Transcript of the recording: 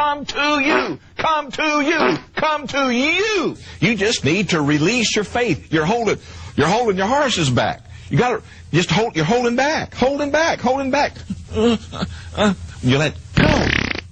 come to you. Come to you. Come to you. You just need to release your faith. You're holding your horses back. You got to just hold. You're holding back. Holding back. Holding back. You let